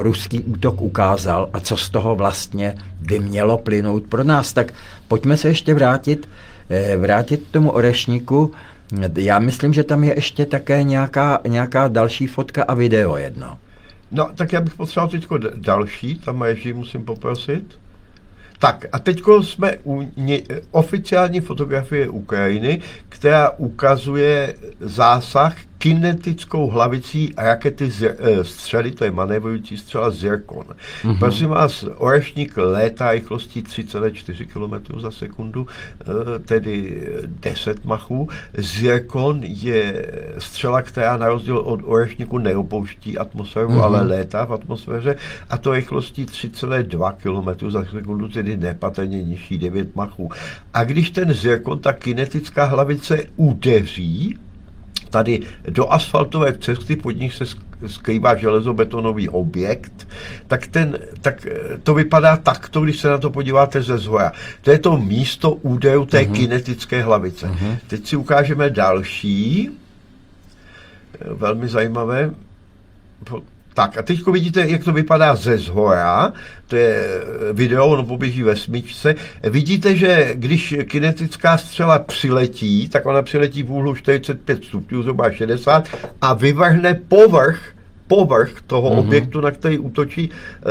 ruský útok ukázal a co z toho vlastně by mělo plynout pro nás. Tak pojďme se ještě vrátit k tomu Orešníku. Já myslím, že tam je ještě také nějaká další fotka a video jedno. No, tak já bych potřeboval teďko další, tam Ježí musím poprosit. Tak a teďko jsme u oficiální fotografie Ukrajiny, která ukazuje zásah kinetickou hlavicí rakety střely, to je manévrující střela Zirkon. Mm-hmm. Prosím vás, Orešník létá rychlostí 3,4 km za sekundu, tedy 10 machů. Zirkon je střela, která na rozdíl od Orešníku neopouští atmosféru, ale létá v atmosféře, a to rychlostí 3,2 km za sekundu, tedy nepatrně nižší 9 machů. A když ten Zirkon, ta kinetická hlavice udeří tady do asfaltové cesty, pod nich se skrývá železobetonový objekt, tak to vypadá takto, když se na to podíváte ze zhora. To je to místo úderu té kinetické hlavice. Teď si ukážeme další, velmi zajímavé. Tak a teď vidíte, jak to vypadá ze zhora, to je video, ono poběží ve smyčce. Vidíte, že když kinetická střela přiletí, tak ona přiletí v úhlu 45 stupňů, zhruba 60, a vyvrhne povrch toho objektu, na který útočí,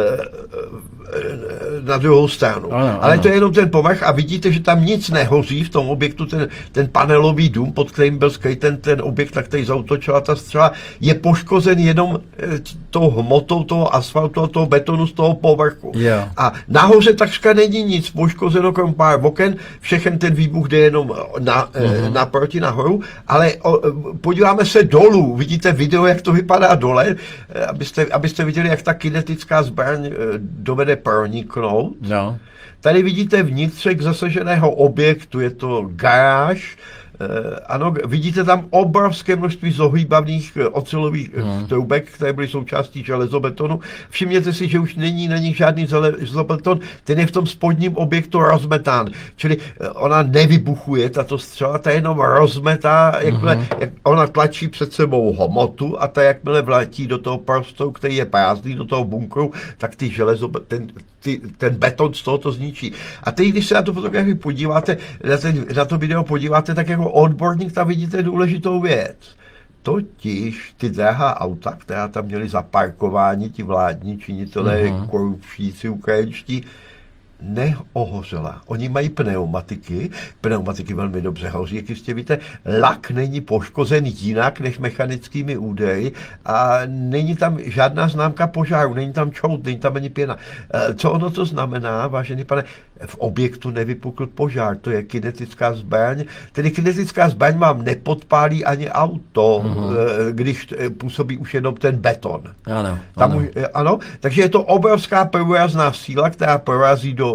na druhou stranu. Ale to je jenom ten povrch a vidíte, že tam nic nehoří v tom objektu, ten panelový dům, pod kterým byl skryten ten objekt, na který zaútočila ta střela, je poškozen jenom tou hmotou toho asfaltu a toho betonu z toho povrchu. Yeah. A nahoře takřka není nic poškozeno, krom pár oken, všechen ten výbuch jde jenom naproti nahoru, ale podíváme se dolů, vidíte video, jak to vypadá dole, abyste viděli, jak ta kinetická zbraň dovede proniknout. No. Tady vidíte vnitřek zasaženého objektu, je to garáž. Ano, vidíte tam obrovské množství zohýbavných ocelových trubek, které byly součástí železobetonu. Všimněte si, že už není na nich žádný železobeton, ten je v tom spodním objektu rozmetán. Čili ona nevybuchuje, tato střela, ta jenom rozmetá, jak ona tlačí před sebou hmotu a ta jakmile vletí do toho prostoru, který je prázdný, do toho bunkru, tak ten beton z toho to zničí. A teď, když se na tu fotografii podíváte, na to video podíváte, tak jako odborník tam vidíte důležitou věc. Totiž ty drahá auta, která tam měli za parkování, ti vládní činitelé, korupčníci ukrajinští, neohořela. Oni mají pneumatiky velmi dobře hoří, jak jistě víte, lak není poškozen jinak než mechanickými údery a není tam žádná známka požáru, není tam čout, není tam ani pěna. Co ono to znamená, vážený pane? V objektu nevypukl požár, to je kinetická zbraň. Tedy kinetická zbraň vám nepodpálí ani auto, když působí už jenom ten beton. Ano, takže je to obrovská průrazná síla, která prorazí do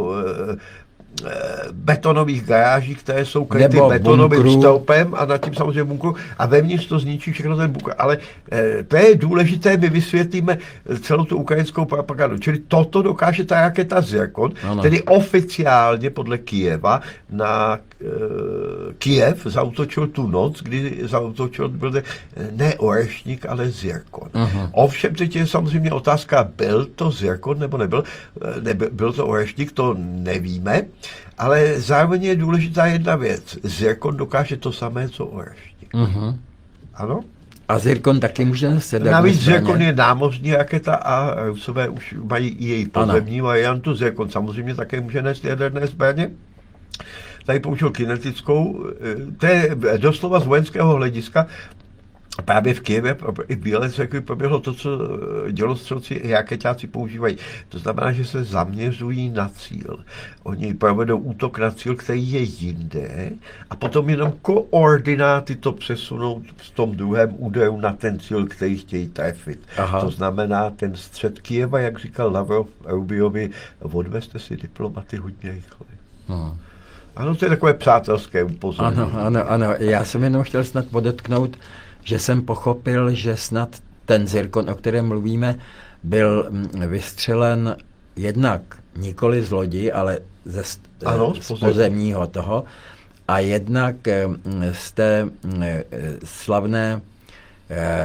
betonových garáží, které jsou kryty betonovým stolpem a nad tím samozřejmě bunkru a vevnitř to zničí všechno ten bunkr. Ale to je důležité, my vysvětlíme celou tu ukrajinskou propagandu. Čili toto dokáže ta raketa Zirkon, tedy oficiálně podle Kyjeva na Kyjev zaútočil tu noc, kdy zaútočil ne Orešník, ale Zirkon. Ovšem teď je samozřejmě otázka, byl to Zirkon nebo nebyl, byl to Orešník, to nevíme, ale zároveň je důležitá jedna věc. Zirkon dokáže to samé, co Orešník. Ano? A Zirkon taky může sedat. Navíc Zirkon je námořní raketa a Rusové už mají i její pozemní variantu. Zirkon samozřejmě také může nést jaderné zbraně. Tady použil kinetickou, to je doslova z vojenského hlediska. Právě v Kyjevě i v Bělecku proběhlo to, co dělostřelci i raketáci používají. To znamená, že se zaměřují na cíl. Oni provedou útok na cíl, který je jinde, a potom jenom koordináty to přesunou v tom druhém úderu na ten cíl, který chtějí trefit. To znamená, ten střed Kyjeva, jak říkal Lavrov Rubiovi, odvezte si diplomaty hodně rychle. Ano, to je takové přátelské upozornění. Ano. Já jsem jenom chtěl snad podotknout, že jsem pochopil, že snad ten Zirkon, o kterém mluvíme, byl vystřelen jednak nikoli z lodi, ale z pozemního toho, a jednak z té slavné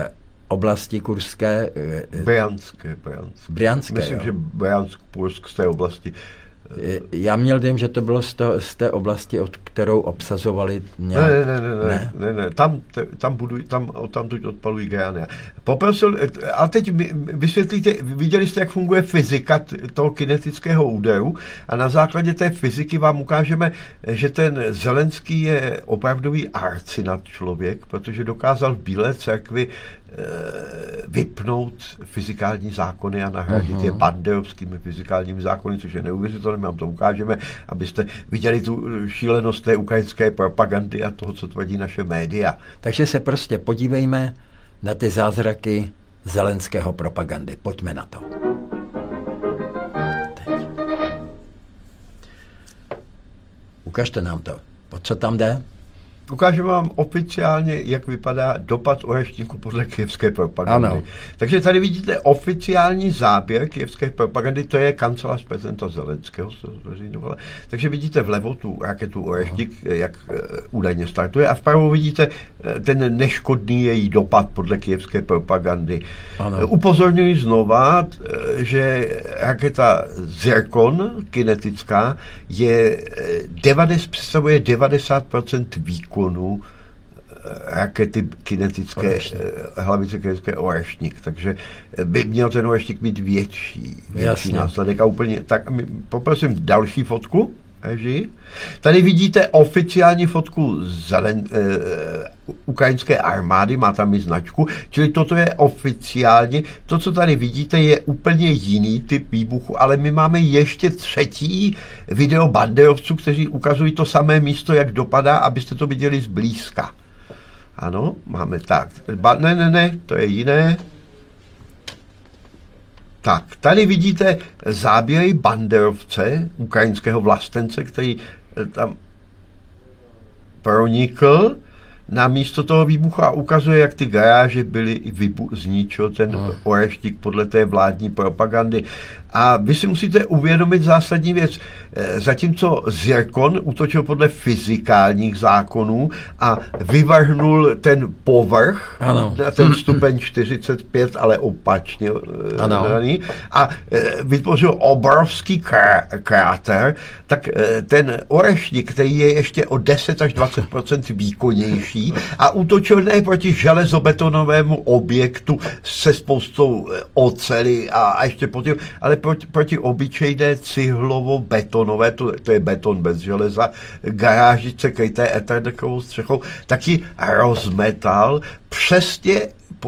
oblasti kurské. Bryanské. Myslím, jo. že Bryansk, Kursk z té oblasti. Já měl dojem, že to bylo z té oblasti, od kterou obsazovali nějak... Ne. Tam tu odpalují Gerania. Poprosil, a teď vysvětlíte, viděli jste, jak funguje fyzika toho kinetického úderu a na základě té fyziky vám ukážeme, že ten Zelenský je opravdový arcinat člověk, protože dokázal v Bílé cerkvi vypnout fyzikální zákony a nahradit je banderovskými fyzikálními zákony, což je neuvěřitelné, my vám to ukážeme, abyste viděli tu šílenost té ukrajinské propagandy a toho, co tvrdí naše média. Takže se prostě podívejme na ty zázraky zelenského propagandy. Pojďme na to. Teď. Ukažte nám to. O co tam jde? Ukážeme vám oficiálně, jak vypadá dopad orešníku podle kyjevské propagandy. Ano. Takže tady vidíte oficiální záběr kyjevské propagandy, to je kancelář prezidenta Zelenského. Takže vidíte vlevo tu raketu Orešník, jak údajně startuje, a vpravo vidíte ten neškodný její dopad podle kyjevské propagandy. Ano. Upozorňuji znova, že raketa Zirkon, kinetická, představuje 90% výkonu rakety kinetické, hlavice kinetické Orešník, takže by měl ten Orešník mít větší následek. A úplně, tak poprosím další fotku. Tady vidíte oficiální fotku ukrajinské armády, má tam i značku, čili toto je oficiálně. To, co tady vidíte, je úplně jiný typ výbuchu, ale my máme ještě třetí video banderovců, kteří ukazují to samé místo, jak dopadá, abyste to viděli zblízka. Ano, máme tak. Ne, to je jiné. Tak, tady vidíte záběry banderovce, ukrajinského vlastence, který tam pronikl na místo toho výbuchu a ukazuje, jak ty garáže byly zničil ten Orešník podle té vládní propagandy. A vy si musíte uvědomit zásadní věc. Zatímco Zirkon útočil podle fyzikálních zákonů a vyvrhnul ten povrch na ten stupeň 45, ale opačně daný, a vytvořil obrovský kráter, tak ten Orešník, který je ještě o 10 až 20% výkonnější a útočil ne proti železobetonovému objektu se spoustou oceli a ještě potom, ale proti obyčejné cihlovo-betonové, to je beton bez železa, garážice kryté ethernetovou střechou, taky rozmetal přesně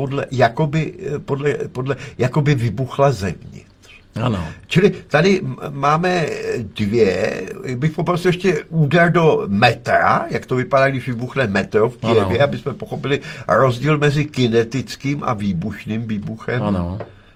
jakoby vybuchla zevnitř. Ano. Čili tady máme bych poprosil ještě úder do metra, jak to vypadá, když vybuchne metro v Kyjevě, aby jsme pochopili rozdíl mezi kinetickým a výbušným výbuchem. Ano.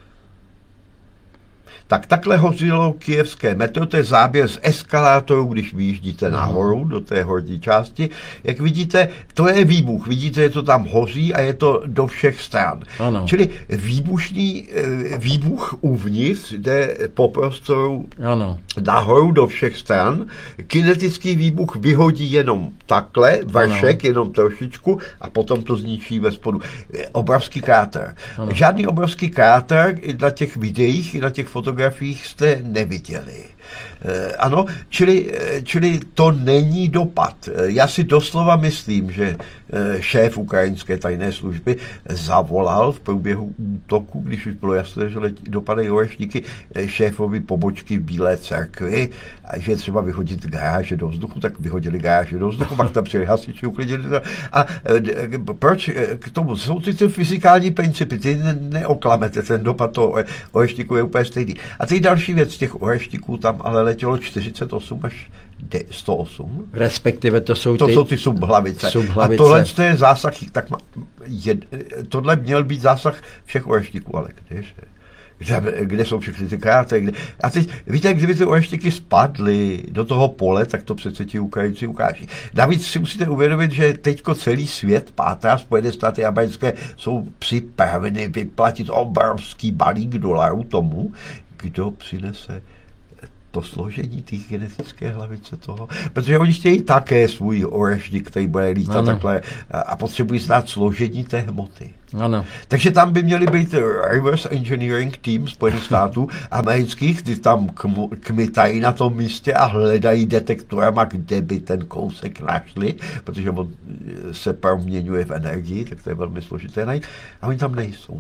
Tak takhle hořilo kyjevské metro, to je záběr z eskalátoru, když vyjíždíte nahoru do té horní části. Jak vidíte, to je výbuch. Vidíte, že to tam hoří a je to do všech stran. Ano. Čili výbuch uvnitř jde po prostoru nahoru do všech stran. Kinetický výbuch vyhodí jenom takhle, vršek, jenom trošičku a potom to zničí ve spodu. Obrovský kráter. Ano. Žádný obrovský kráter na těch videích i na těch fotografiích jste neviděli. Ano, čili to není dopad. Já si doslova myslím, že šéf ukrajinské tajné služby zavolal v průběhu útoku, když už bylo jasné, že dopadají Orešníky, šéfovi pobočky v Bílé cerkvi, a že je třeba vyhodit garáže do vzduchu, tak vyhodili garáže do vzduchu, pak tam přijeli hasiči, uklidili to. A proč k tomu? Jsou ty fyzikální principy, ty neoklamete, ten dopad toho Orešníku je úplně stejný. A teď další věc, těch Orešníků tam ale letělo 48 až 108. Respektive to jsou ty subhlavice. A tohle je zásah, tak tohle měl být zásah všech Orešníků, ale kdeže? Kde jsou všechny ty krátery? A teď, víte, kdyby ty Orešníky spadly do toho pole, tak to přece ti Ukrajinci ukáží. Navíc si musíte uvědomit, že teďko celý svět pátrá, Spojené státy americké jsou připraveny vyplatit obrovský balík dolarů tomu, kdo přinese to složení té genetické hlavice toho, protože oni chtějí také svůj orešník, který bude lítat takhle a potřebují znát složení té hmoty. Ano. Takže tam by měly být reverse engineering tým Spojených států amerických, kdy tam kmitají na tom místě a hledají detektorama, kde by ten kousek našli, protože on se proměňuje v energii, tak to je velmi složité najít. A oni tam nejsou.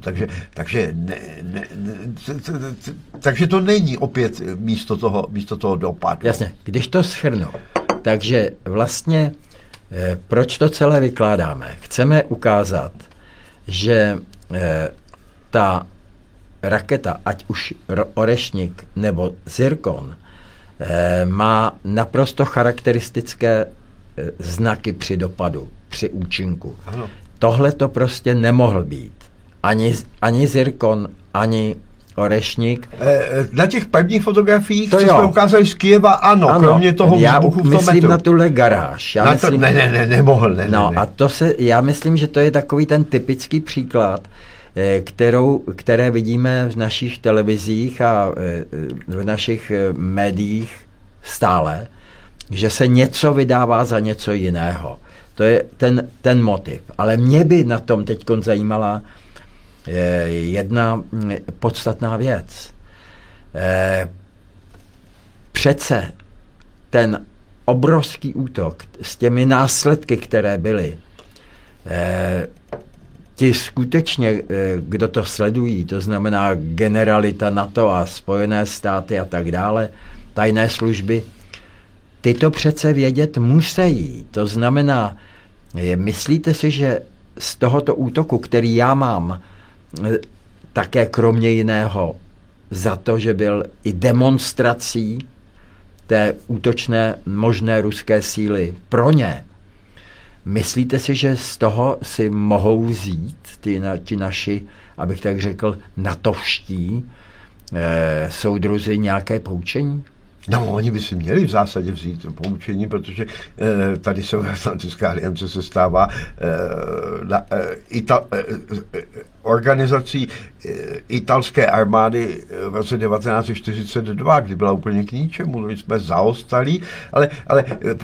Takže to není opět místo toho dopadu. Jasně, když to shrnu, takže vlastně proč to celé vykládáme? Chceme ukázat, že ta raketa, ať už Orešník nebo Zirkon, má naprosto charakteristické znaky při dopadu, při účinku. Ano. Tohle to prostě nemohl být. Ani Zirkon, ani Orešník. Na těch prvních fotografiích, co jsme ukázali z Kyjeva, ano, kromě toho výbuchu v tom myslím metru. Na tuhle garáž. Nemohl. A já myslím, že to je takový ten typický příklad, které vidíme v našich televizích a v našich médiích stále, že se něco vydává za něco jiného. To je ten motiv. Ale mě by na tom teď zajímala jedna podstatná věc. Přece ten obrovský útok s těmi následky, které byly, ti skutečně, kdo to sledují, to znamená generalita NATO a Spojené státy a tak dále, tajné služby, ty to přece vědět musí. To znamená, myslíte si, že z tohoto útoku, který já mám, také kromě jiného za to, že byl i demonstrací té útočné možné ruské síly pro ně, myslíte si, že z toho si mohou vzít ti naši, abych tak řekl, natovští soudruzi nějaké poučení? No, oni by si měli v zásadě vzít poučení, protože tady Severoatlantická aliance se stává organizací italské armády v roce 1942, kdy byla úplně k ničemu, my jsme zaostali, ale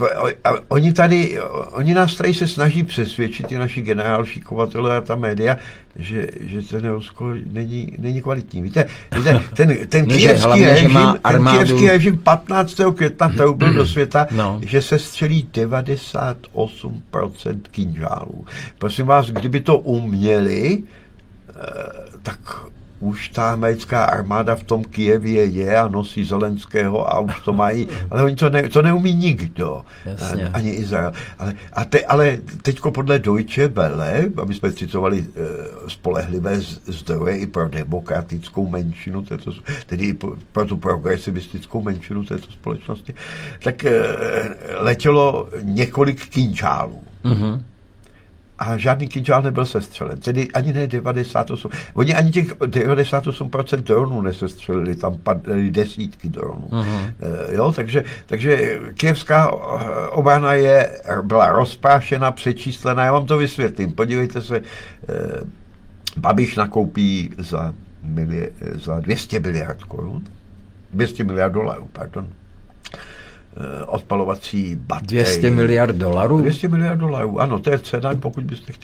oni nás tady se snaží přesvědčit, i naši generál šikovatelé a ta média, že ten Rusko není kvalitní. Víte, ten kyjevský režim 15. května byl do světa, že se střelí 98% kynžálů. Prosím vás, kdyby to uměli, tak už ta americká armáda v tom Kyjevě je a nosí Zelenského a už to mají, ale oni to neumí nikdo, ani Izrael. Ale teďko podle Deutsche Welle, aby jsme citovali spolehlivé zdroje i pro demokratickou menšinu, tedy i pro tu progresivistickou menšinu této společnosti, tak letělo několik kynžálů. Mm-hmm. A žádný kynžál nebyl sestřelen, tedy ani ne 98. Oni ani těch 98% dronů nesestřelili, tam padly desítky dronů. Jo, takže kyjevská obrana byla rozprášena, přečíslená, já vám to vysvětlím. Podívejte se, Babiš nakoupí za 200 miliard korun, 200 miliard dolarů, pardon, odpalovací baterie. 200 miliard dolarů? 200 miliard dolarů, ano, to je cena, pokud byste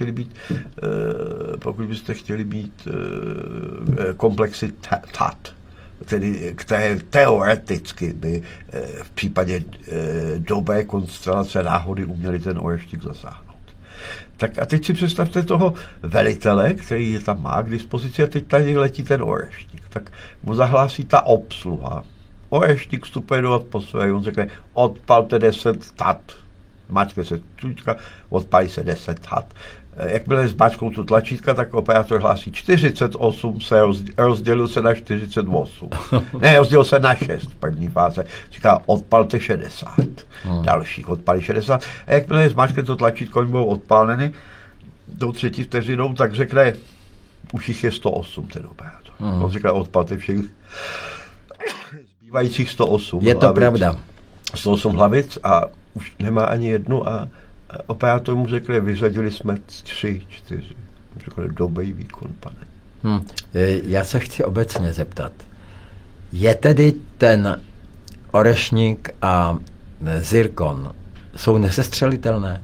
chtěli být komplexy TAT, tedy které teoreticky by v případě dobré konstelace náhody uměli ten Orešník zasáhnout. Tak a teď si představte toho velitele, který je tam má k dispozici, a teď tady letí ten Orešník. Tak mu zahlásí ta obsluha. Orešník vstupuje do atmosféry, on řekne, odpalte 10 TAT. Mačke se tlačítka, odpálí se 10 TAT. Jakmile zmáčkou tu tlačítka, tak operátor hlásí 48, se rozdělil se na 48. Ne, rozdělil se na 6 v první fáze. Říká, odpalte 60. Dalších odpálí 60. A jakmile zmáčkne to tlačítko, oni budou odpáleny tou třetí vteřinou, tak řekne, už jich je 108 ten operátor. On říká, odpalte všech zbývajících 108 Je to hlavic, pravda. 108 hlavic a už nemá ani jednu a operátor mu řekne, vyřadili jsme 3, 4. Řekne, dobrý výkon, pane. Já se chci obecně zeptat. Je tedy ten orešník a zirkon jsou nesestřelitelné?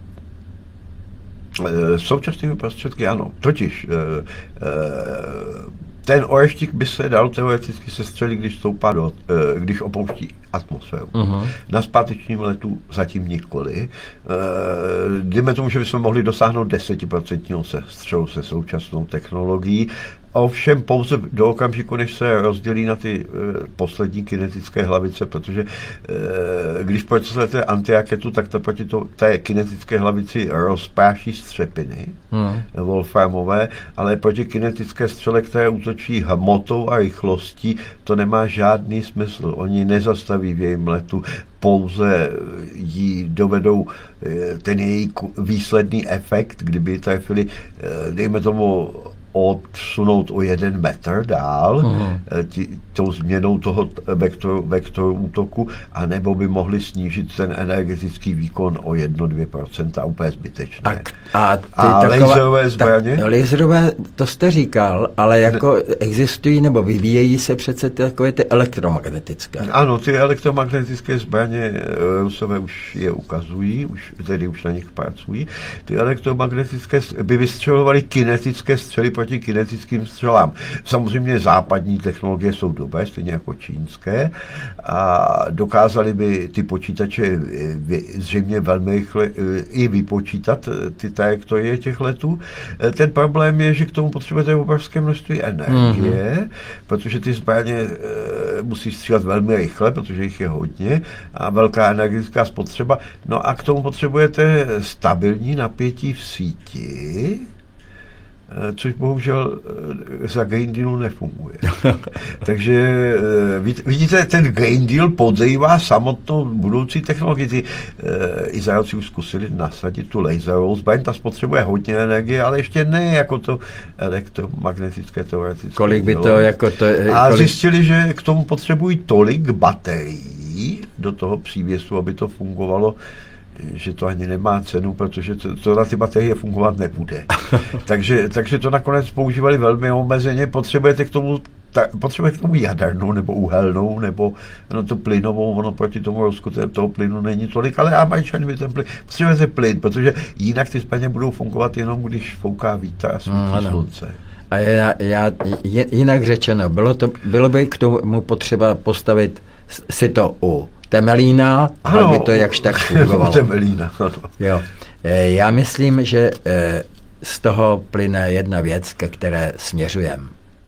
Současnými prostředky ano. Totiž ten oreštík by se dal teoreticky sestřelit, když opouští atmosféru. Na zpátečním letu zatím nikoli. Dejme tomu, že bychom mohli dosáhnout 10% sestřelu se současnou technologií. Ovšem pouze do okamžiku, než se rozdělí na ty poslední kinetické hlavice, protože když pošlete antiraketu, tak to proti té kinetické hlavici rozpráší střepiny wolframové, ale proti kinetické střele, které útočí hmotou a rychlostí, to nemá žádný smysl. Oni nezastaví v jejím letu, pouze jí dovedou ten její výsledný efekt, kdyby trefili, dejme tomu, odsunout o 1 metr dál tou změnou toho vektoru útoku, anebo by mohli snížit ten energetický výkon o 1-2%, úplně zbytečné. A laserové zbraně? Laserové, to jste říkal, ale jako existují nebo vyvíjejí se přece takové ty elektromagnetické. Ano, ty elektromagnetické zbraně Rusové už je ukazují, už na nich pracují. Ty elektromagnetické by vystřelovaly kinetické střely proti kinetickým střelám. Samozřejmě západní technologie jsou dobré, stejně jako čínské, a dokázali by ty počítače zřejmě velmi rychle i vypočítat ty trajektorie těch letů. Ten problém je, že k tomu potřebujete obrovské množství energie, protože ty zbraně musí střílet velmi rychle, protože jich je hodně a velká energetická spotřeba. No a k tomu potřebujete stabilní napětí v síti, což bohužel za Green Dealu nefunguje. Takže vidíte, ten Green Deal podrývá samotnou budoucí technologii. Ty Izraelci už zkusili nasadit tu laserovou zbraň, ta spotřebuje hodně energie, ale ještě ne jako to elektromagnetické teoretické. Kolik by to jako to... A zjistili, že k tomu potřebují tolik baterií do toho přívěsu, aby to fungovalo, že to ani nemá cenu, protože to na ty baterie fungovat nebude. takže to nakonec používali velmi omezeně. Potřebujete k tomu jadernou nebo uhelnou, nebo tu plynovou, ono proti tomu Rusku toho plynu není tolik, ale Američani by ten plyn, potřebujete plyn, protože jinak ty zbraně budou fungovat jenom, když fouká vítr a svítí slunce. A jinak řečeno, bylo by k tomu potřeba postavit si to u Temelína, aby to jakž tak fungovalo. Temelína, ano. Jo. Já myslím, že z toho plyne jedna věc, ke které směřujeme.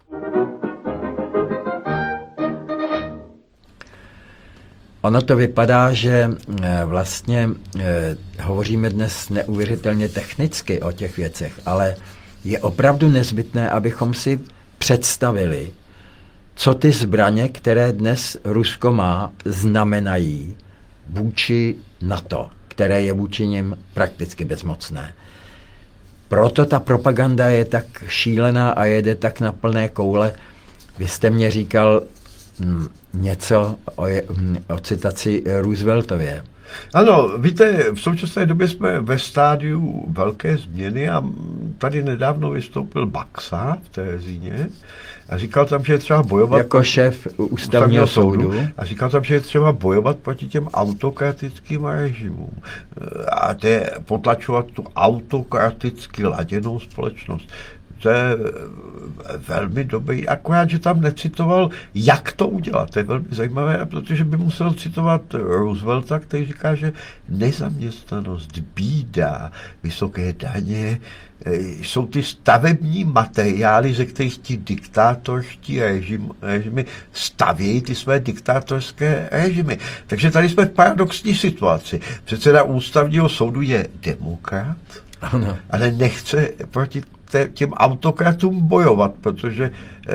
Ono to vypadá, že vlastně hovoříme dnes neuvěřitelně technicky o těch věcech, ale je opravdu nezbytné, abychom si představili, co ty zbraně, které dnes Rusko má, znamenají vůči NATO, které je vůči nim prakticky bezmocné. Proto ta propaganda je tak šílená a jede tak na plné koule. Vy jste mě říkal něco o citaci Rooseveltově. Ano, víte, v současné době jsme ve stádiu velké změny a tady nedávno vystoupil Baxa v Terezíně a říkal tam, že je třeba bojovat... Jako šéf ústavního soudu. A říkal tam, že je třeba bojovat proti těm autokratickým režimům a potlačovat tu autokraticky laděnou společnost. To je velmi dobrý, akorát, že tam necitoval, jak to udělat. To je velmi zajímavé, protože by musel citovat Roosevelta, který říká, že nezaměstnanost, bída, vysoké daně jsou ty stavební materiály, ze kterých ti diktátorští režimy stavějí ty své diktátorské režimy. Takže tady jsme v paradoxní situaci. Předseda ústavního soudu je demokrat, ale nechce proti těm autokratům bojovat, protože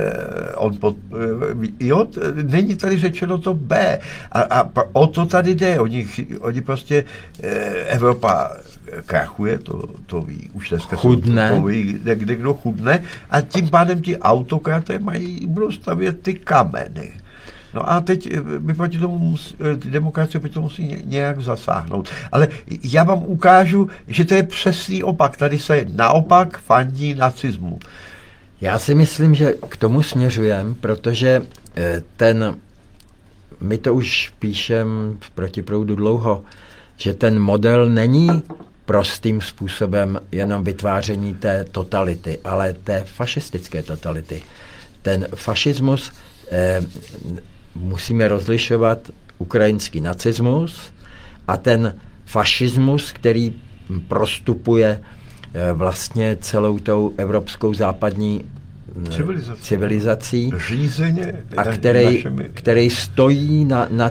není tady řečeno to B. A o to tady jde. Oni prostě Evropa krachuje, to ví, už dneska chudne. To ví, kde kdo chudne, a tím pádem ti autokraté budou stavět ty kameny. No a teď my proti tomu demokracie proti tomu musí nějak zasáhnout. Ale já vám ukážu, že to je přesný opak. Tady se naopak fandí nacismu. Já si myslím, že k tomu směřujeme, protože ten my to už píšem v Protiproudu dlouho, že ten model není prostým způsobem jenom vytváření té totality, ale té fašistické totality. Ten fašismus musíme rozlišovat ukrajinský nacismus a ten fašismus, který prostupuje vlastně celou tou evropskou západní civilizací a který stojí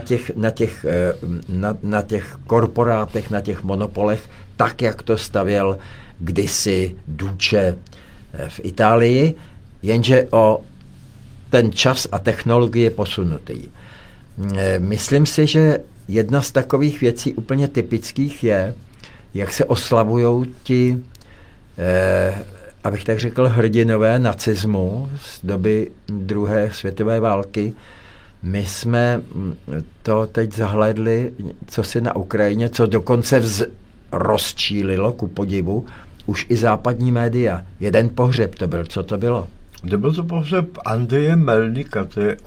na těch korporátech, na těch monopolech, tak, jak to stavěl kdysi Duce v Itálii, jenže o ten čas a technologie posunutý. Myslím si, že jedna z takových věcí úplně typických je, jak se oslavujou ti, abych tak řekl, hrdinové nacismu z doby druhé světové války. My jsme to teď zahlédli, co se na Ukrajině, co dokonce rozčílilo, ku podivu, už i západní média. Jeden pohřeb to byl. Co to bylo? Byl to pohřeb Andreje Melnika,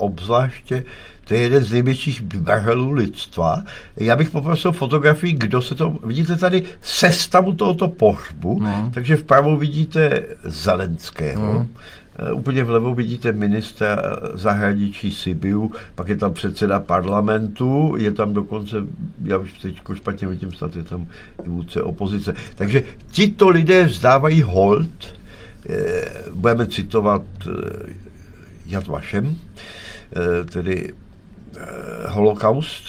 to je jeden z největších vrhelů lidstva. Já bych poprosil fotografii, kdo se to... Vidíte tady sestavu tohoto pohřbu, takže vpravo vidíte Zelenského, úplně vlevo vidíte ministra zahraničí Sibiu, pak je tam předseda parlamentu, je tam dokonce, já už teď špatně vidím, snad je tam i vůdce opozice. Takže tito lidé vzdávají hold, budeme citovat Yad Vashem, tedy holokaust,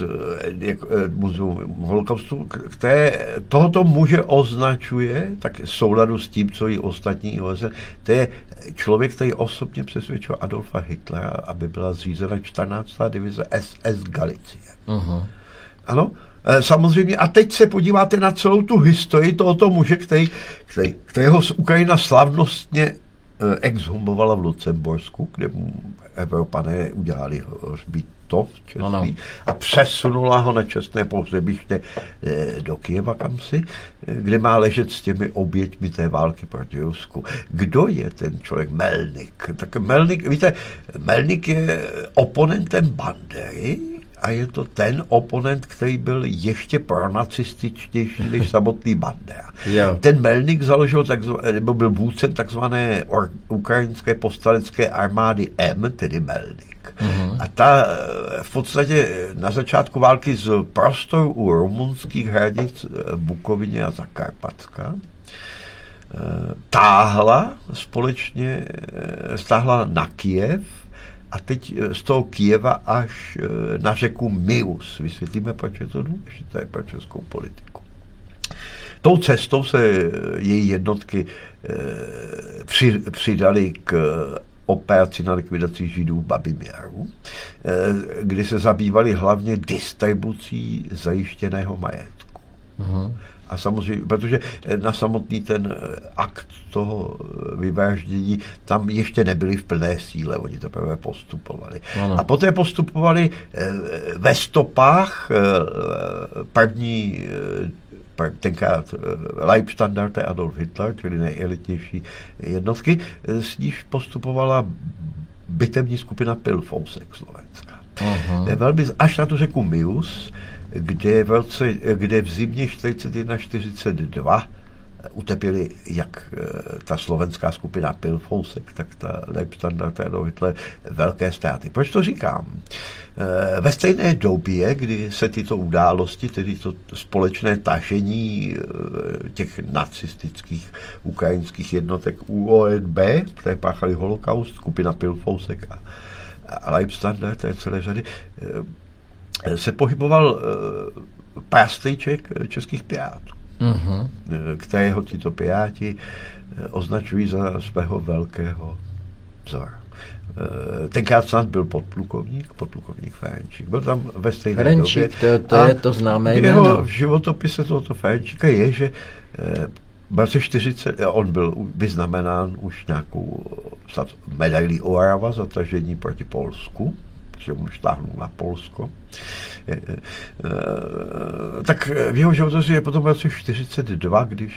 muzeum holokaustu, které tohoto muže označuje, tak v souladu s tím, co i ostatní OSN, to je člověk, který osobně přesvědčil Adolfa Hitlera, aby byla zřízena 14. divize SS Galicie. Ano, samozřejmě, a teď se podíváte na celou tu historii tohoto muže, kterého z Ukrajina slavnostně exhumovala v Lucembursku, kde mu Evropané udělali hřbitov čestný a přesunula ho na čestné pohřebiště do Kyjeva kamsi, kde má ležet s těmi oběťmi té války proti Rusku. Kdo je ten člověk? Melnik. Tak Melnik, víte, Melnik je oponentem Bandery, a je to ten oponent, který byl ještě pronacističtější než samotný Bandera. Ten Melnik založil, nebo byl vůdcem takzvané ukrajinské povstalecké armády M, tedy Melnik. A ta v podstatě na začátku války z prostoru u rumunských hranic v Bukovině a Zakarpatska stáhla na Kyjev, a teď z toho Kyjeva až na řeku Mius. Vysvětlíme, proč je to důležité pro českou politiku. Tou cestou se její jednotky přidali k operaci na likvidaci Židů v Babymjaru, kdy se zabývali hlavně distribucí zajištěného majetku. A samozřejmě, protože na samotný ten akt toho vyvraždění tam ještě nebyli v plné síle, oni teprve postupovali. A poté postupovali ve stopách tenkrát Leibstandarte Adolf Hitler, čili nejelitnější jednotky, s níž postupovala bitevní skupina Pilfousek Slovenska. Až na tu řeku Mius, kde v zimě 41-42 utrpěli jak ta slovenská skupina Pilfousek, tak ta Leibstandarte Adolf Hitler velké ztráty. Proč to říkám? Ve stejné době, kdy se tyto události, tedy to společné tažení těch nacistických ukrajinských jednotek UONB, které páchali holokaust, skupina Pilfousek a Leibstandarte celé řady, se pohyboval pástejček českých pirátů, kterého tyto piráti označují za svého velkého vzora. Tenkrát snad byl podplukovník Ferenčík. Byl tam ve stejné Ferenčík, době. To je to známé jméno. V životopise tohoto Ferenčíka je, že v roce 40 on byl vyznamenán už nějakou medailí Orava za tažení proti Polsku, protože mu štáhnul na Polsko. Tak v jeho životopise je potom v roce 42, když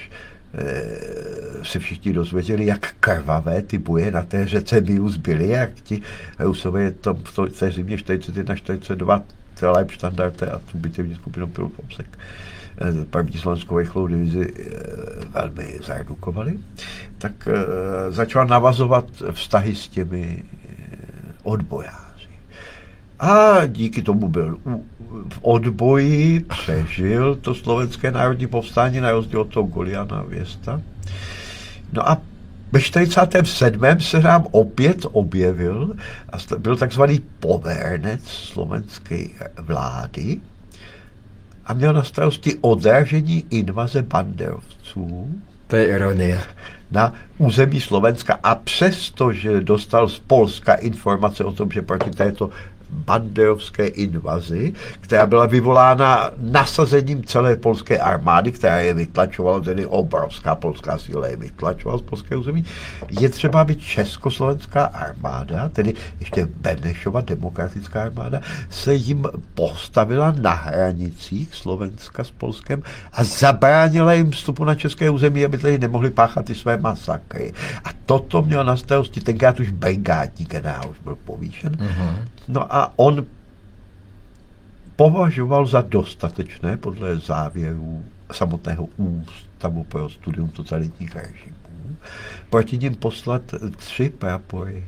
se všichni dozvěděli, jak krvavé ty boje na té řece Mius byly, jak ti Rusové tam v té zimě 41-42 Leibstandarte a tu bitevní skupinu Pilpomsek první slovenskou rychlou divizi velmi zaredukovali, tak začal navazovat vztahy s těmi odbojáři. A díky tomu byl v odboji, přežil to slovenské národní povstání na rozdíl od toho Goliana Věsta. No a ve 47. se nám opět objevil a byl takzvaný povernec slovenské vlády a měl na starosti odražení invaze banderovců. To je ironie. Na území Slovenska a přesto, že dostal z Polska informace o tom, že proti této banderovské invazi, která byla vyvolána nasazením celé polské armády, která je vytlačovala, tedy obrovská polská síla je vytlačovala z polského území, je třeba, aby československá armáda, tedy ještě Benešova demokratická armáda, se jim postavila na hranicích Slovenska s Polskem a zabránila jim vstupu na české území, aby tady nemohli páchat ty své masakry. A toto měl na starosti tenkrát už brigádní generál, už byl povýšen. No a on považoval za dostatečné podle závěrů samotného Ústavu pro studium totalitních režimů proti nim poslat 3 prapory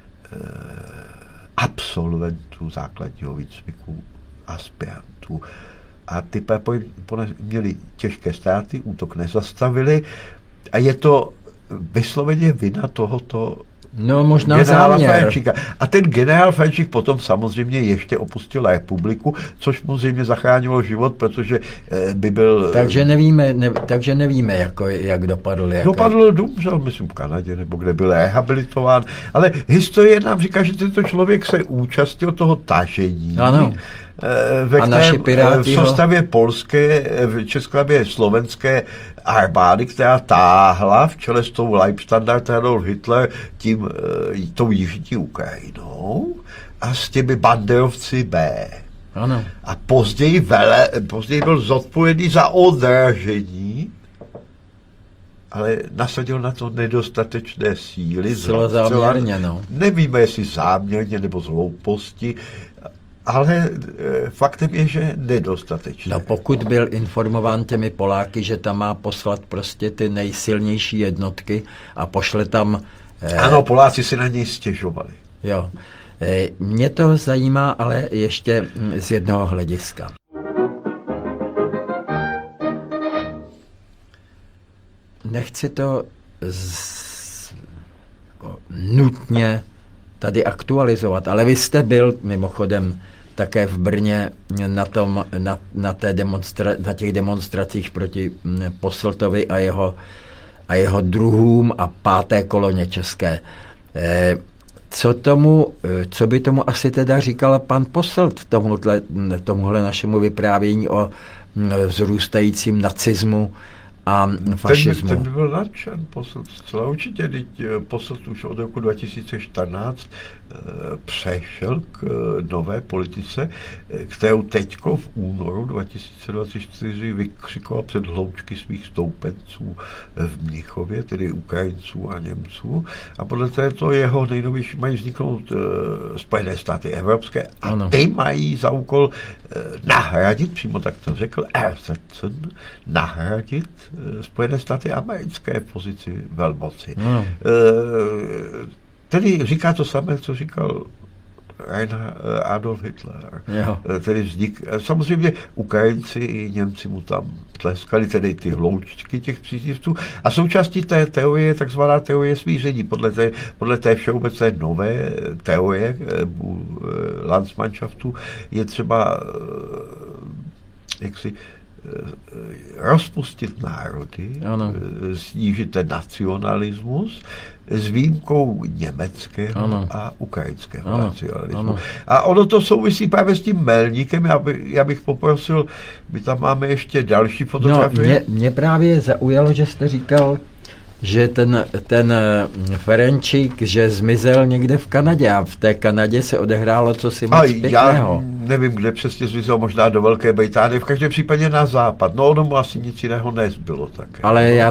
absolventů základního výcviku, aspirantů. A ty prapory měly těžké ztráty, útok nezastavili a je to vysloveně vina tohoto možná záměr. Ferenčíka. A ten generál Ferenčík potom samozřejmě ještě opustil republiku, což mu zřejmě zachránilo život, protože by byl... Takže nevíme, jak dopadl. Dopadl, umřel, myslím, v Kanadě, nebo kde byl rehabilitován. Ale historie nám říká, že tento člověk se účastnil toho tažení. Ano. Ve kterém v soustavě polské, v české slovenské armády, která táhla v čele s tou Leibstandarte Adolf Hitler tou jižní Ukrajinou a s těmi banderovci B. Ano. A později byl zodpovědný za odražení, ale nasadil na to nedostatečné síly. Záměrně, Nevíme, jestli záměrně nebo z hlouposti, ale faktem je, že nedostatečné. No pokud byl informován těmi Poláky, že tam má poslat prostě ty nejsilnější jednotky a pošle tam... Ano, Poláci si na něj stěžovali. Jo. Mě to zajímá, ale ještě z jednoho hlediska. Nechci to nutně tady aktualizovat, ale vy jste byl mimochodem také v Brně na těch demonstracích proti Posseltovi a jeho druhům a 5. koloně české. Co by tomu asi teda říkal pan Posselt tomuhle našemu vyprávění o vzrůstajícím nacismu a fašismu? Ten by byl nadšen, Posselt, zcela určitě. Posselt už od roku 2014 přešel k nové politice, kterou teďko v únoru 2024 vykřikoval před hloučky svých stoupenců v Mnichově, tedy Ukrajinců a Němců. A podle této jeho nejnovější mají vzniknout Spojené státy evropské a ty mají za úkol nahradit, přímo tak to řekl Ersetzen, nahradit Spojené státy americké v pozici velmoci. Tedy říká to samé, co říkal Adolf Hitler. Tedy samozřejmě Ukrajinci i Němci mu tam tleskali, tedy ty hloučky těch příznivců. A součástí té teorie je takzvaná teorie smíření. Podle té všeobecné nové teorie Landsmannschaftu je třeba rozpustit národy, snížit ten nacionalismus s výjimkou německého a ukrajinského nacionalismu. A ono to souvisí právě s tím Melníkem. Já bych poprosil, my tam máme ještě další fotografie. Mě právě zaujalo, že jste říkal, že ten Ferenčík, že zmizel někde v Kanadě a v té Kanadě se odehrálo cosi moc pěkného. nevím, kde přesně zmizel, možná do Velké Británie, v každém případě na západ. No ono mu asi nic jiného nezbylo také. Ale já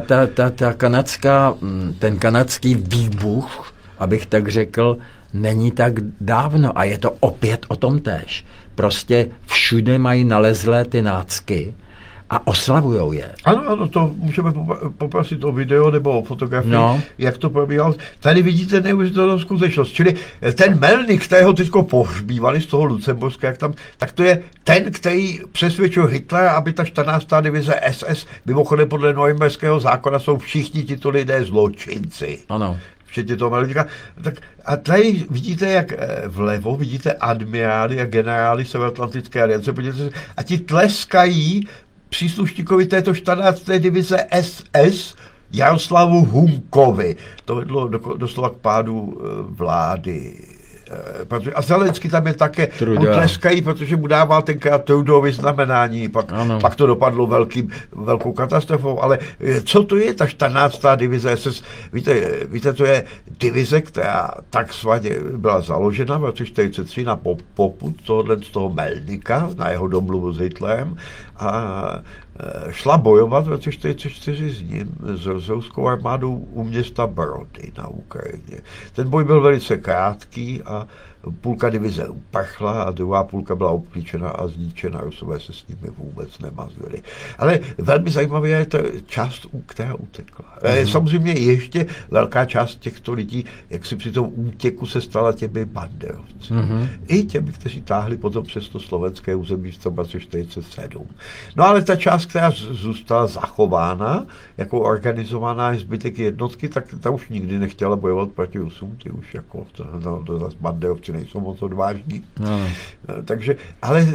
ten kanadský výbuch, abych tak řekl, není tak dávno a je to opět o tom též. Prostě všude mají nalezlé ty nácky a oslavujou je. Ano, to můžeme poprosit o video nebo o fotografii, jak to probíhalo. Tady vidíte neuvěřitelnou skutečnost. Čili ten Melnik, kterého teďko pohřbívali z toho Lucemburska, tak to je ten, který přesvědčil Hitlera, aby ta 14. divize SS, mimochodem podle Norimberského zákona jsou všichni tito lidé zločinci. Ano. Včetně toho Melnika. Tak a tady vidíte, jak vlevo, vidíte admirály a generály Severoatlantické aliance, a ti tleskají příslušníkovi této 14. divize SS Jaroslavu Hunkovi. To vedlo doslova k pádu vlády. A Zelenský tam je také, mu tleskají, protože mu dával tenkrát Trudeau vyznamenání, pak to dopadlo velkou katastrofou, ale co to je ta 14. divize SS? Víte, to je divize, která takzvaně byla založena v roce 1943 na popud z toho Melnika, na jeho domluvu s Hitlerem, a šla bojovat v roce 1944 s ním, s ruskou armádou u města Brody na Ukrajině. Ten boj byl velice krátký a půlka divize uprchla a druhá půlka byla obklíčena a zničena. Rusové se s nimi vůbec nemazili. Ale velmi zajímavé je ta část, která utekla. Samozřejmě ještě velká část těchto lidí, jak si při tom útěku se stala těmi banderovci. I těmi, kteří táhli potom přes to slovenské území v 1947. No ale ta část, která zůstala zachována, jako organizovaná zbytek jednotky, tak ta už nikdy nechtěla bojovat proti Rusům, ty už jako banderovci nejsou moc odvážní. Takže, ale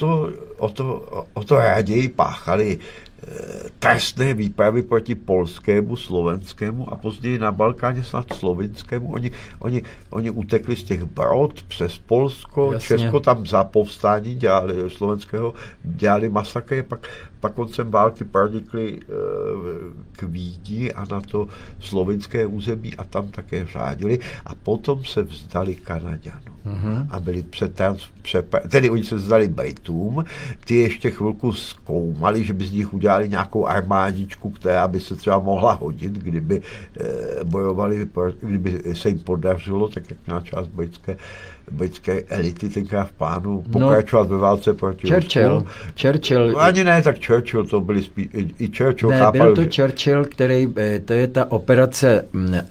o to raději páchali trestné výpravy proti polskému, slovenskému a později na Balkáně snad slovinskému. Oni utekli z těch Brod přes Polsko, jasně. Česko tam za povstání slovenského dělali masakry, pak koncem války pronikli k Vídni a na to slovinské území a tam také řádili a potom se vzdali Kanaďanům. A byli tedy oni se vzdali Britům, ty ještě chvilku zkoumali, že by z nich udělali nějakou armádičku, která by se třeba mohla hodit, kdyby bojovali, kdyby se jim podařilo, tak jak měla část britské elity tenkrát v plánu pokračovat ve válce proti Churchill. No, ani ne, tak Churchill, to byli i Churchill ne, chápal. Byl to Churchill, který, to je ta operace,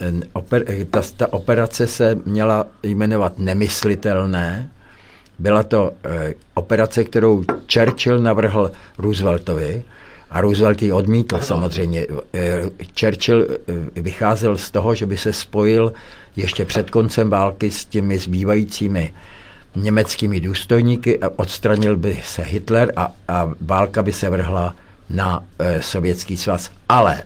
ta operace se měla jmenovat Nemyslitelné. Byla to operace, kterou Churchill navrhl Rooseveltovi a Roosevelt ji odmítl samozřejmě. Churchill vycházel z toho, že by se spojil ještě před koncem války s těmi zbývajícími německými důstojníky a odstranil by se Hitler a válka by se vrhla na Sovětský svaz. Ale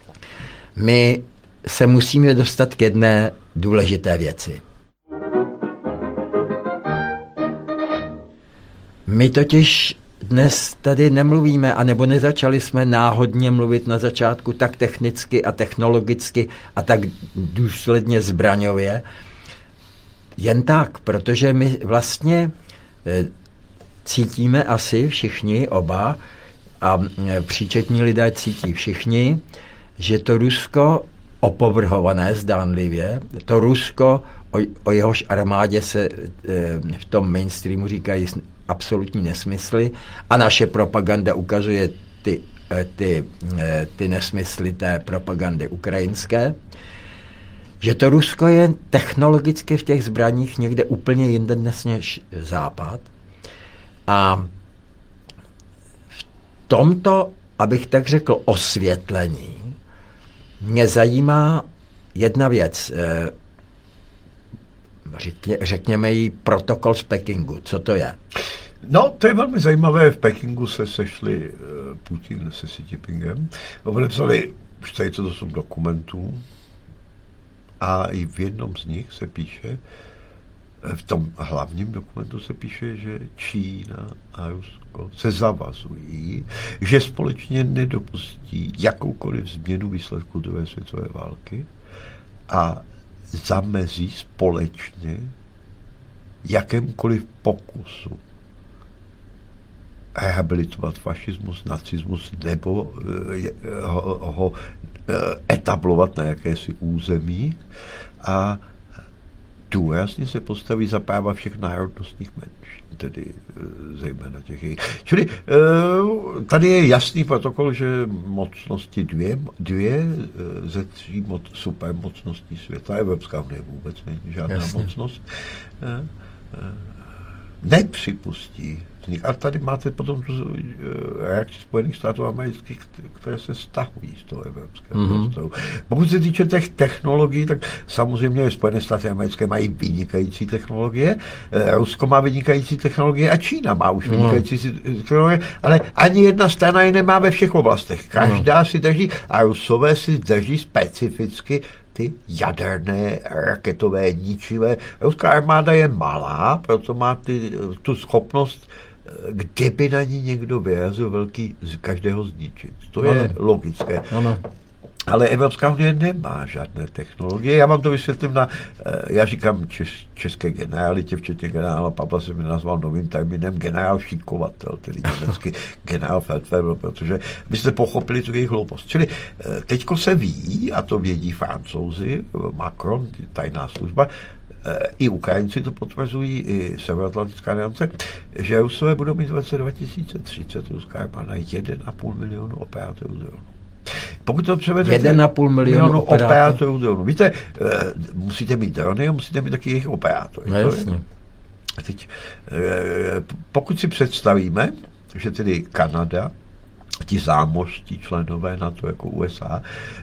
my se musíme dostat k jedné důležité věci. My totiž dnes tady nemluvíme, anebo nezačali jsme náhodně mluvit na začátku tak technicky a technologicky a tak důsledně zbraňově, jen tak, protože my vlastně cítíme asi všichni oba, a příčetní lidé cítí všichni, že to Rusko opovrhované zdánlivě, to Rusko, o jehož armádě se v tom mainstreamu říkají absolutní nesmysly a naše propaganda ukazuje ty nesmysly té propagandy ukrajinské, že to Rusko je technologicky v těch zbraních někde úplně jinde dnes než Západ. A v tomto, abych tak řekl, osvětlení, mě zajímá jedna věc. Řekněme jí protokol z Pekingu. Co to je? No, to je velmi zajímavé. V Pekingu se sešli Putin se Xi Jinpingem. Podepsali 48 dokumentů a i v jednom z nich se píše, v tom hlavním dokumentu se píše, že Čína a Rusko se zavazují, že společně nedopustí jakoukoliv změnu výsledku druhé světové války a zamezí společně jakémkoliv pokusu rehabilitovat fašismus, nacismus nebo ho etablovat na jakési území a důrazně se postaví za práva všech národnostních menšin, tedy zejména těch jejich. Čili tady je jasný protokol, že mocnosti dvě ze tří supermocností světa, Evropská unie vůbec není žádná mocnost, nepřipustí vznik. A tady máte potom tu reakci Spojených států amerických, které se stahují z toho evropského prostoru. Pokud se týče těch technologií, tak samozřejmě Spojené státy americké mají vynikající technologie, Rusko má vynikající technologie a Čína má už vynikající technologie, ale ani jedna strana ji nemá ve všech oblastech. Každá si drží a Rusové si drží specificky ty jaderné, raketové, ničivé. Ruská armáda je malá, proto má tu schopnost, kdyby na ní někdo vyrazil velký, každého zničit. To je logické. Ale Evropská unie nemá žádné technologie. Já vám to vysvětlím já říkám české generalitě, včetně generála Pavla jsem nazval novým termínem generál šikovatel, tedy německý generál Feldwebel, protože byste pochopili tu jejich hloupost. Čili teďko se ví, a to vědí Francouzi, Macron, tajná služba, i Ukrajinci to potvrzují, i Severoatlantická aliance, že Rusové budou mít v roce 2030 ruská armáda 1,5 milionu operátorů dronů. Pokud to převedete 1,5 milionu operátorů dronů. Víte, musíte mít drony a musíte mít taky jejich operátory. No, jasně. Teď, pokud si představíme, že tedy Kanada, ti zámořští členové NATO jako USA,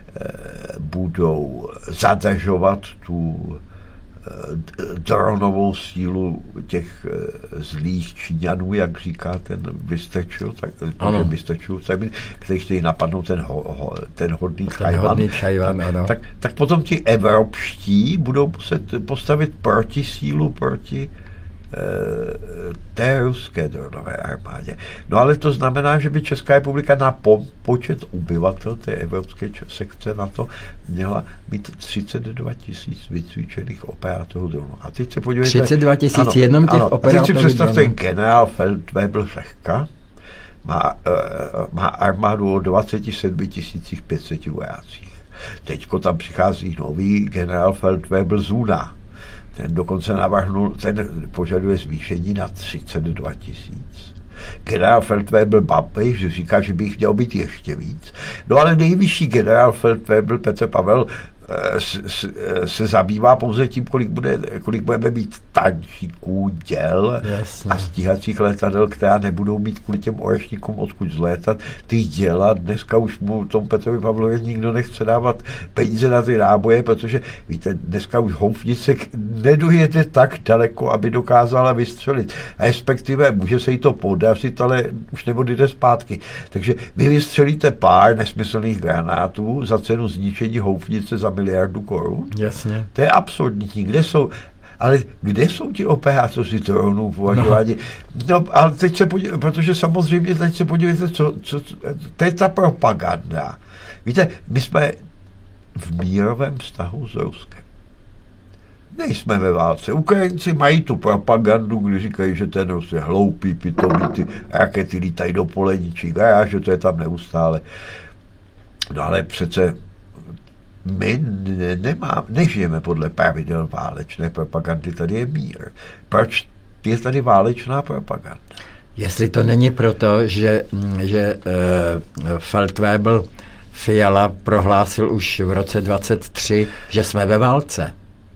budou zadržovat tu dronovou sílu těch zlých Číňanů, jak říká ten Vystrčil, který chtějí napadnout ten hodný Tchaj-wan, tak potom ti evropští budou muset postavit protisílu proti té ruské dronové armádě. No ale to znamená, že by Česká republika na počet obyvatel té evropské sekce NATO měla mít 32 000 vycvičených operátorů dronů. A teď se podívejte... 32 000 jenom těch operátorů dronů. A teď si představte, generál Feldwebel Řehka má armádu o 27 500 vojácích. Teďko tam přichází nový generál Feldwebel Zuna. Ten dokonce ten požaduje zvýšení na 32 000. Generál Feldwebel Babiš říká, že by jich mělo být ještě víc. No ale nejvyšší generál Feldwebel Petr Pavel se zabývá pouze tím, kolik budeme mít tančíků, děl a stíhacích letadel, která nebudou mít kvůli těm orešníkům odkud zlétat. Ty děla, dneska už mu tomu Petrovi Pavlovi nikdo nechce dávat peníze na ty náboje, protože víte, dneska už houfnice nedojede tak daleko, aby dokázala vystřelit. Respektive může se jí to podařit, ale už neodjde zpátky. Takže vy vystřelíte pár nesmyslných granátů za cenu zničení houfnice za 1 miliardu korun. Jasně. To je absurdní. Kde jsou ti operátoři dronů považováni? No, ale teď se podívejte, protože samozřejmě teď se podívejte, to je ta propaganda. Víte, my jsme v mírovém vztahu s Ruskem. Nejsme ve válce. Ukrajinci mají tu propagandu, když říkají, že ten Rus je hloupý, pitomý, ty rakety lítají do poleničí garáže, to je tam neustále. No ale přece my nežijeme podle pravidel válečné propagandy, tady je mír. Proč je tady válečná propaganda? Jestli to není proto, že Feldwebel Fiala prohlásil už v roce 23, že jsme ve válce.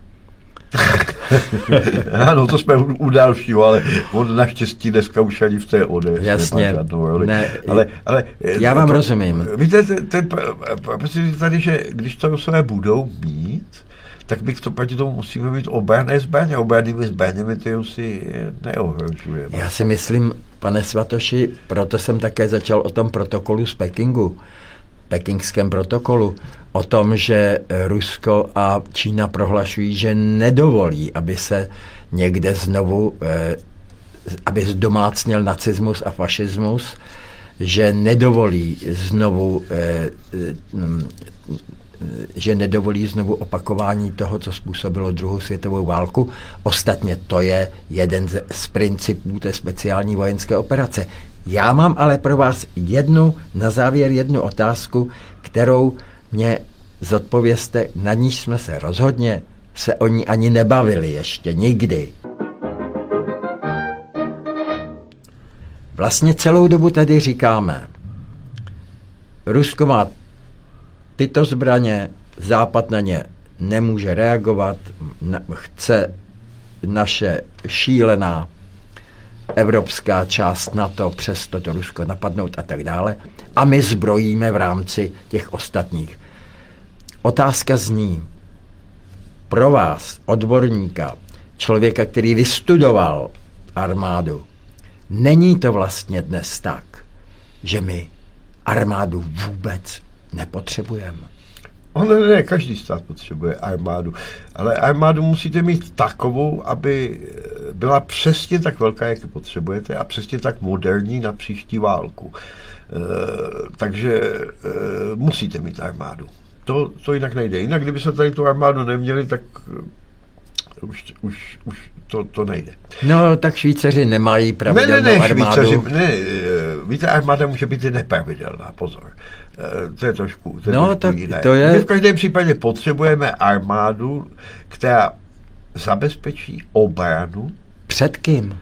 Ano, to jsme u dalšího, ale on naštěstí dneska už ani v té ODS jasně, nemá žádnou roli. Ne, ale já vám rozumím. Víte, tady, že když to Rusové budou mít, tak my proti tomu musíme mít obranné zbraně. Obrannými zbraněmi ty Rusy neohrožujeme. Já si myslím, pane Svatoši, proto jsem také začal o tom protokolu z Pekingu, pekingském protokolu, o tom, že Rusko a Čína prohlašují, že nedovolí, aby se někde znovu, aby zdomácněl nacismus a fašismus, že nedovolí znovu že nedovolí znovu opakování toho, co způsobilo druhou světovou válku. Ostatně to je jeden z principů té speciální vojenské operace. Já mám ale pro vás na závěr jednu otázku, kterou mě zodpovězte, na níž jsme se rozhodně se o ní ani nebavili ještě nikdy. Vlastně celou dobu tady říkáme, Rusko má tyto zbraně, Západ na ně nemůže reagovat, chce naše šílená evropská část NATO přes toto Rusko napadnout a tak dále. A my zbrojíme v rámci těch ostatních. Otázka zní, pro vás, odborníka, člověka, který vystudoval armádu, není to vlastně dnes tak, že my armádu vůbec nepotřebujeme? Ne, každý stát potřebuje armádu, ale armádu musíte mít takovou, aby byla přesně tak velká, jak ji potřebujete a přesně tak moderní na příští válku. Takže musíte mít armádu. To jinak nejde. Jinak, kdyby se tady tu armádu neměli, tak už to nejde. No, tak Švýcaři nemají pravidelnou armádu. Víte, armáda může být i nepravidelná, pozor. To je trošku jiné. To je... My v každém případě potřebujeme armádu, která zabezpečí obranu. Před kým?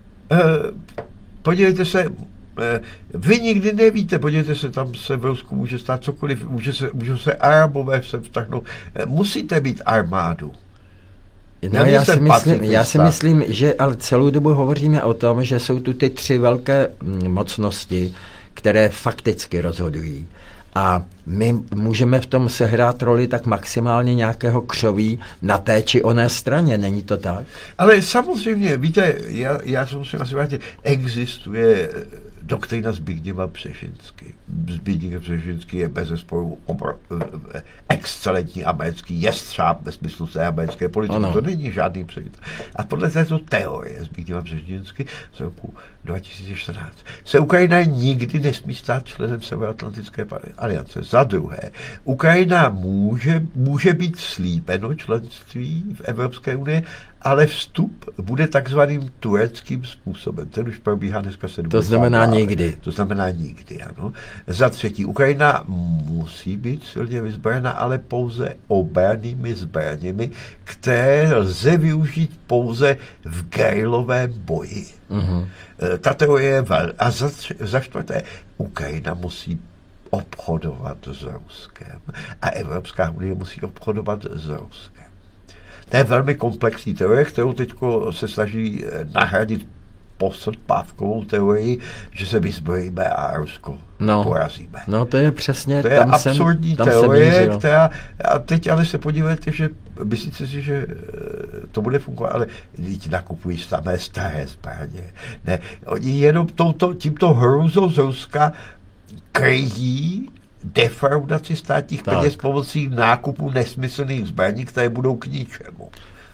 Podívejte se, vy nikdy nevíte, podívejte se, tam se v Rusku může stát cokoliv, můžou se Arabové se vtáhnout. Musíte mít armádu. No, já si myslím, že ale celou dobu hovoříme o tom, že jsou tu ty tři velké mocnosti, které fakticky rozhodují. A my můžeme v tom sehrát roli tak maximálně nějakého křoví na té či oné straně, není to tak? Ale samozřejmě, víte, já se musím asi vrátit, existuje doktrína Zbigněva Břežinský. Zbigněv Břežinský je bezesporu excelentní americký jestřáb ve smyslu té americké politiky. To není žádný překlad. A podle této teorie Zbigněva Břežinský z roku 2014 se Ukrajina nikdy nesmí stát členem Severoatlantické aliance. Za druhé, Ukrajina může být slíbeno členství v Evropské unii, ale vstup bude takzvaným tureckým způsobem. Ten už probíhá dneska 7. To znamená nikdy. To znamená nikdy, ano. Za třetí, Ukrajina musí být silně vyzbrojena, ale pouze obrannými zbraněmi, které lze využít pouze v guerilovém boji. Mm-hmm. Ta teorie je a za čtvrté, Ukrajina musí obchodovat s Ruskem a Evropská unie musí obchodovat s Ruskem. To je velmi komplexní teorie, kterou teď se snaží nahradit postpávkovou teorii, že se vyzbrojíme a Rusko porazíme. No to je přesně... To je absurdní teorie, která... A teď ale se podívejte, že myslíte si, že to bude fungovat, ale lidi nakupují samé staré zbraně. Ne, oni jenom tímto hrůzou z Ruska kryjí defraudaci státních peněz pomocí nákupu nesmyslných zbraní, které budou k ničemu.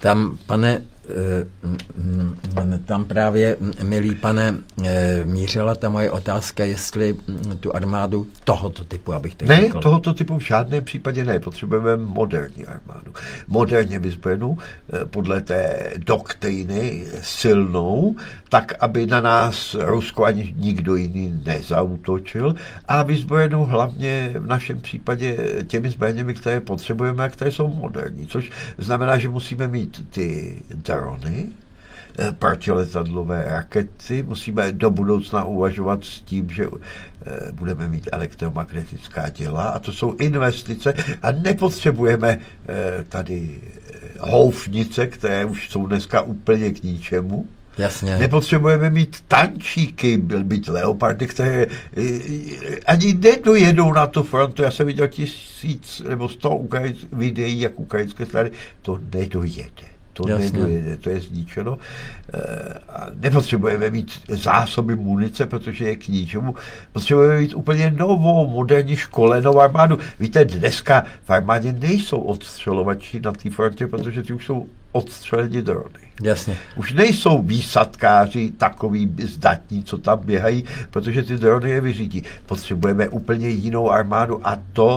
Tam právě, milý pane, mířila ta moje otázka, jestli tu armádu tohoto typu, abych tak řekl. Ne, tohoto typu v žádném případě ne. Potřebujeme moderní armádu. Moderně vyzbrojenou, podle té doktríny silnou, tak, aby na nás Rusko ani nikdo jiný nezaútočil, a vyzbrojenou hlavně v našem případě těmi zbraněmi, které potřebujeme a které jsou moderní. Což znamená, že musíme mít ty drony, protiletadlové rakety, musíme do budoucna uvažovat s tím, že budeme mít elektromagnetická děla, a to jsou investice a nepotřebujeme tady houfnice, které už jsou dneska úplně k ničemu. Jasně. Nepotřebujeme mít tančíky, být leopardy, které ani nedojedou na tu frontu. Já jsem viděl 1000 nebo 100 videí, jak ukrajinské strany, to nedojede. To je zničeno. Nepotřebujeme mít zásoby munice, protože je k ničemu. Potřebujeme mít úplně novou, moderní školenou armádu. Víte, dneska v armádě nejsou odstřelovači na té frontě, protože ty už jsou odstřeleni drony. Jasně. Už nejsou výsadkáři takový zdatní, co tam běhají, protože ty drony je vyřídí. Potřebujeme úplně jinou armádu, a to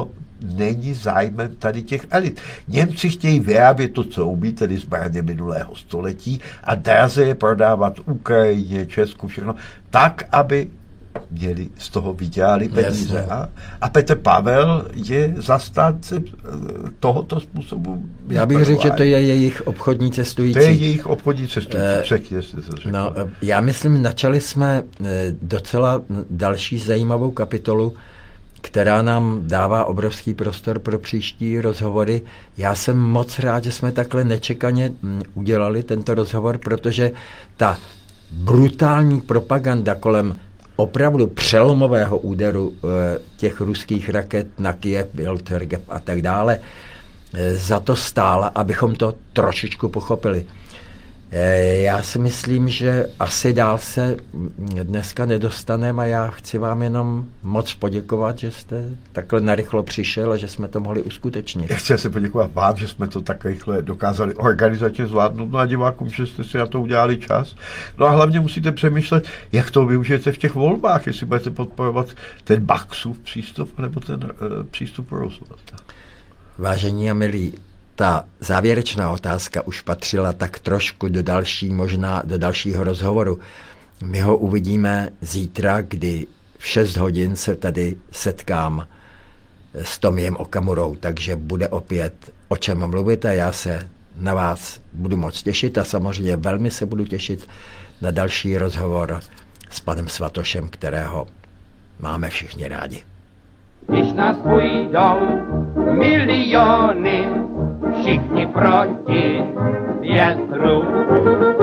není zájmem tady těch elit. Němci chtějí vyrábět to, co umí, tedy zbraně minulého století a draze je prodávat Ukrajině, Česku, všechno, tak, aby měli z toho vydělali peníze. A Petr Pavel je zastánce tohoto způsobu. Já bych řekl, že to je jejich obchodní cestující. To je jejich obchodní cestující. No, já myslím, načali jsme docela další zajímavou kapitolu, která nám dává obrovský prostor pro příští rozhovory. Já jsem moc rád, že jsme takhle nečekaně udělali tento rozhovor, protože ta brutální propaganda kolem opravdu přelomového úderu těch ruských raket na Kyjev, Biltergeb a tak dále, za to stála, abychom to trošičku pochopili. Já si myslím, že asi dál se dneska nedostaneme a já chci vám jenom moc poděkovat, že jste takhle narychlo přišel a že jsme to mohli uskutečnit. Já chci se poděkovat vám, že jsme to tak rychle dokázali organizačně zvládnout, no a divákům, že jste si na to udělali čas. No a hlavně musíte přemýšlet, jak to využijete v těch volbách, jestli budete podporovat ten Baxův přístup, nebo ten přístup Roosevelta. Vážení a milí, ta závěrečná otázka už patřila tak trošku možná do dalšího rozhovoru. My ho uvidíme zítra, kdy v 6 hodin se tady setkám s Tomiem Okamurou, takže bude opět o čem mluvit a já se na vás budu moc těšit a samozřejmě velmi se budu těšit na další rozhovor s panem Svatošem, kterého máme všichni rádi. Když nás půjdou miliony, všichni proti větru.